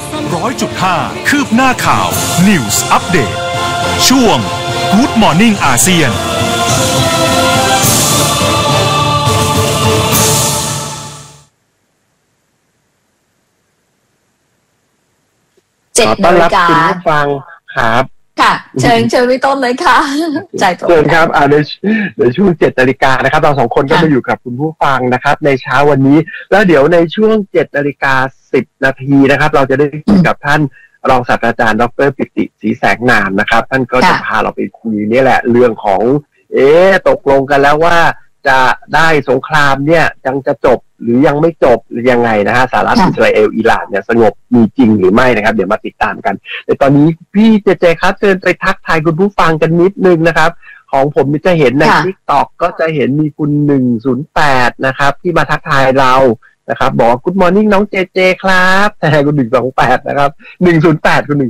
100.5 คืบหน้าข่าว News Update ช่วง Good Morning อาเซียน 7 นาฬิกาคุณผู้ฟังครับค่ะเชิญพี่ต้นเลยค่ะใจตรงเชิญครับในช่วง7 นาฬิกานะครับเรา2คนก็มาอยู่กับคุณผู้ฟังนะครับในเช้าวันนี้แล้วเดี๋ยวในช่วง7 นาฬิกา 10 นาทีนะครับเราจะได้คุยกับท่านรองศาสตราจารย์ดร.ปิติศรีแสงนามนะครับท่านก็จะพาเราไปคุยนี่แหละเรื่องของตกลงกันแล้วว่าจะได้สงครามเนี่ยยังจะจบหรือยังไม่จบหรือยังไงนะฮะสหรัฐอิสราเอลอิหร่านเนี่ยสงบมีจริงหรือไม่นะครับเดี๋ยวมาติดตามกันแต่ตอนนี้พี่เจครับเชิญไปทักทายคุณผู้ฟังกันนิดนึงนะครับของผมจะเห็นใน TikTok ก็จะเห็นมีคุณ108นะครับที่มาทักทายเรานะครับบอกว่า Good Morning น้องเจครับแต่คุณ128นะครับ108คุณ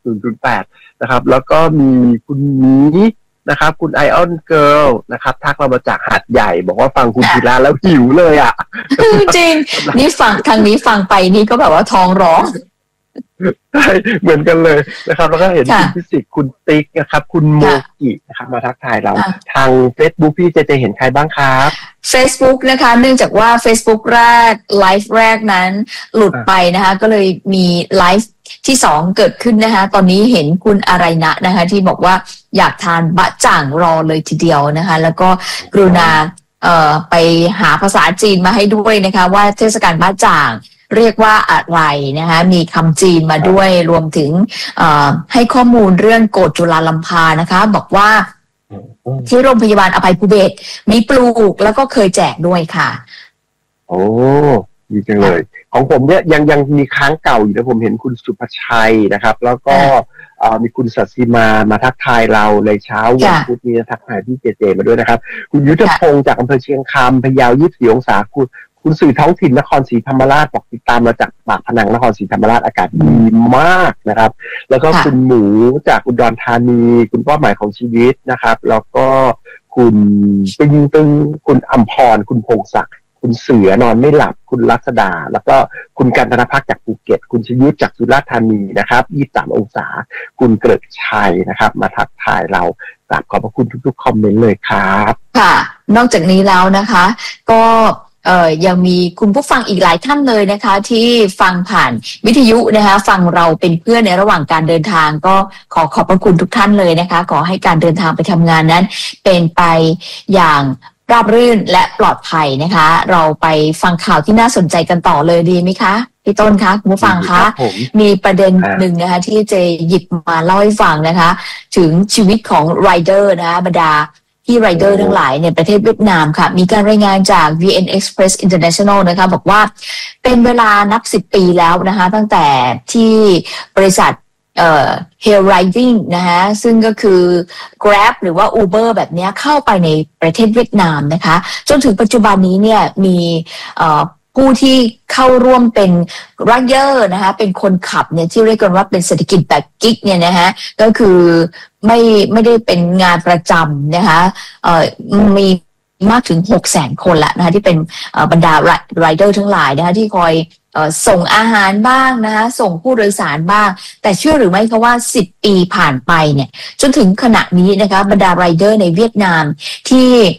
108นะครับแล้วก็มีคุณนี้นะครับคุณไอออนเกิร์ลนะครับทักเรามาจากหาดใหญ่บอกว่าฟังคุณธีระแล้วหิวเลยอ่ะจริงนี่ฟังทางนี้ฟังไปนี่ก็แบบว่าท้องร้องใช่เหมือนกันเลยนะครับแล้วก็เห็นคุณฟิสิกส์คุณติ๊กนะครับคุณโมกินะครับมาทักทายเราทาง Facebook พี่เจเห็นใครบ้างครับ Facebook นะคะเนื่องจากว่า Facebook แรกไลฟ์แรกนั้นหลุดไปนะคะก็เลยมีไลฟ์ที่2เกิดขึ้นนะคะตอนนี้เห็นคุณอะไรนะคะที่บอกว่าอยากทานบะจ่างรอเลยทีเดียวนะคะแล้วก็กรุณาไปหาภาษาจีนมาให้ด้วยนะคะว่าเทศกาลบะจ่างเรียกว่าอะไรนะคะมีคำจีนมาด้วยรวมถึงให้ข้อมูลเรื่องโกฏจุฬาลัมพานะคะบอกว่าที่โรงพยาบาลอภัยภูเบศรมีปลูกแล้วก็เคยแจกด้วยค่ะโอ้ดีจังเลยของผมเนี่ยยังมีค้างเก่าอยู่นะผมเห็นคุณสุภชัยนะครับแล้วก็มีคุณศัสิมาทักทายเราในเช้าวันพุธนี้ทักทายพี่เจมาด้วยนะครับคุณยุทธพงศ์จากอำเภอเชียงคำพะเยา24 องศาคุณสื่อท้องถิ่นนครศรีธรรมราชบอกติดตามมาจากปากพนังนครศรีธรรมราชอากาศดีมากนะครับแล้วก็คุณหมูจากอุดรธานีคุณเป้าหมายของชีวิตนะครับแล้วก็คุณตึงคุณอัมพรคุณพงศักดิ์คุณเสือนอนไม่หลับคุณรัศดาแล้วก็คุณกันธนภักดิ์จากภูเก็ตคุณชยุทธจากสุราษฎร์ธานีนะครับ23 องศาคุณเกริกชัยนะครับมาทักทายเรากราบขอบพระคุณทุกๆคอมเมนต์เลยครับค่ะนอกจากนี้แล้วนะคะก็ยังมีคุณผู้ฟังอีกหลายท่านเลยนะคะที่ฟังผ่านวิทยุนะคะฟังเราเป็นเพื่อนในระหว่างการเดินทางก็ขอบพระคุณทุกท่านเลยนะคะขอให้การเดินทางไปทำงานนั้นเป็นไปอย่างราบรื่นและปลอดภัยนะคะเราไปฟังข่าวที่น่าสนใจกันต่อเลยดีไหมคะพี่ต้นคะคุณผู้ฟังคะมีประเด็นหนึ่งนะคะที่เจหยิบมาเล่าให้ฟังนะคะถึงชีวิตของไรเดอร์นะคะบรรดาที่ไรเดอร์ทั้งหลายในประเทศเวียดนามค่ะมีการรายงานจาก VN Express International นะคะบอกว่าเป็นเวลานับ10 ปีแล้วนะคะตั้งแต่ที่บริษัทHail Riding นะคะซึ่งก็คือ Grab หรือว่า Uber แบบนี้เข้าไปในประเทศเวียดนามนะคะจนถึงปัจจุบันนี้เนี่ยมีผู้ที่เข้าร่วมเป็นไรเดอร์นะคะเป็นคนขับเนี่ยที่เรียกกันว่าเป็นเศรษฐกิจแบบกิ๊กเนี่ยนะคะก็คือไม่ได้เป็นงานประจำนะคะมีมากถึง 600,000 คนละนะคะที่เป็นบรรดาไรเดอร์ทั้งหลายนะคะที่คอยส่งอาหารบ้างนะคะส่งผู้โดยสารบ้างแต่เชื่อหรือไม่คะว่า10 ปีผ่านไปเนี่ยจนถึงขณะนี้นะคะบรรดาไรเดอร์ในเวียดนามที่